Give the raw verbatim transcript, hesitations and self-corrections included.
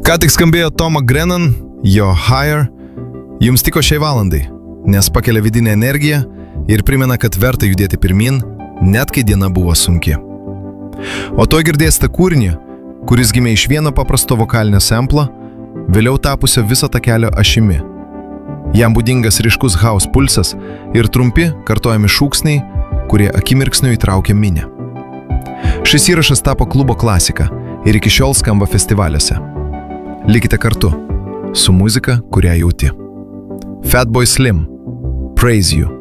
Ką tik skambėjo Tomo Grennan, jo Higher, jums tiko šiai valandai, nes pakelia vidinę energiją ir primena, kad verta judėti pirmin, net kai diena buvo sunki. O to girdėsite kūrinį, kuris gimė iš vieno paprasto vokalinio samplo, vėliau tapusio viso takelio ašimi. Jam būdingas ryškus house pulsas ir trumpi, kartojami šūksniai, kurie akimirksniu įtraukia minę. Šis įrašas tapo klubo klasika ir iki šiol skamba festivaliuose. Likite kartu su muzika, kurią jauti. Fatboy Slim, Praise You.